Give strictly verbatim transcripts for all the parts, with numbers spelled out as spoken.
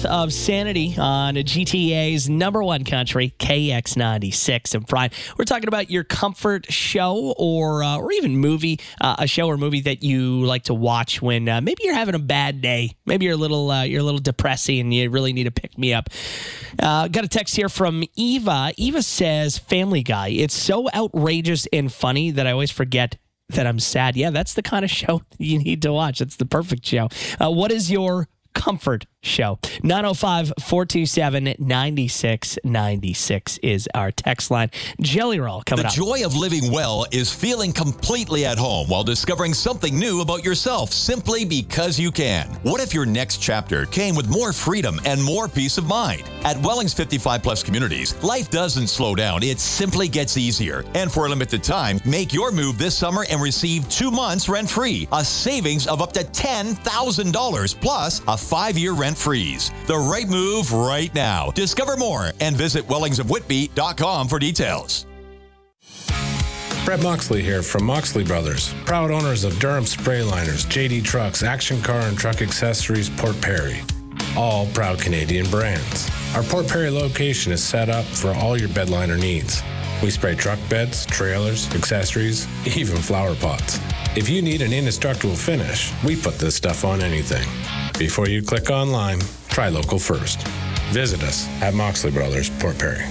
of Sanity on G T A's number one country, K X ninety-six. And Brian, we're talking about your comfort show or uh, or even movie, uh, a show or movie that you like to watch when uh, maybe you're having a bad day. Maybe you're a little uh, you're a little depressing and you really need to pick me up. Uh, got a text here from Eva. Eva says, Family Guy. It's so outrageous and funny that I always forget that I'm sad. Yeah, that's the kind of show you need to watch. It's the perfect show. Uh, what is your comfort show? nine oh five, four two seven, nine six nine six is our text line. Jelly Roll coming the up. The joy of living well is feeling completely at home while discovering something new about yourself simply because you can. What if your next chapter came with more freedom and more peace of mind? At Wellings fifty-five plus communities, life doesn't slow down. It simply gets easier. And for a limited time, make your move this summer and receive two months rent-free, a savings of up to ten thousand dollars plus a five-year rent freeze. The right move right now. Discover more and visit wellings of whitby dot com for details. Brett Moxley here from Moxley Brothers, proud owners of Durham Spray Liners, J D Trucks, Action Car and Truck Accessories, Port Perry. All proud Canadian brands. Our Port Perry location is set up for all your bed liner needs. We spray truck beds, trailers, accessories, even flower pots. If you need an indestructible finish, we put this stuff on anything. Before you click online, try local first. Visit us at Moxley Brothers, Port Perry.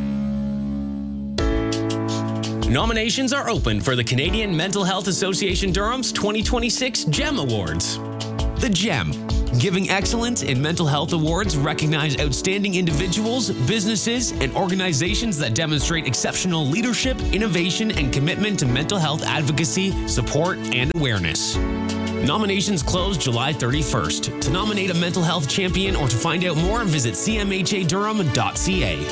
Nominations are open for the Canadian Mental Health Association Durham's twenty twenty-six GEM Awards. The GEM, Giving Excellence in Mental Health Awards, recognize outstanding individuals, businesses, and organizations that demonstrate exceptional leadership, innovation, and commitment to mental health advocacy, support, and awareness. Nominations close July thirty-first. To nominate a mental health champion or to find out more, visit c m h a durham dot c a.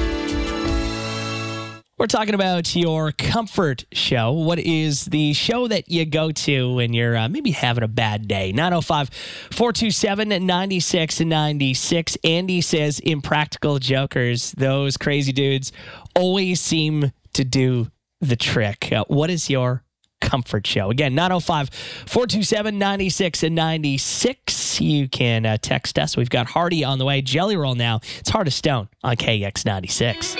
We're talking about your comfort show. What is the show that you go to when you're uh, maybe having a bad day? nine oh five, four two seven, nine six nine six. Andy says, Impractical Jokers, those crazy dudes always seem to do the trick. Uh, what is your comfort show? Again, nine oh five, four two seven, nine six nine six. You can uh, text us. We've got Hardy on the way. Jelly Roll now. It's Heart of Stone on K X ninety-six.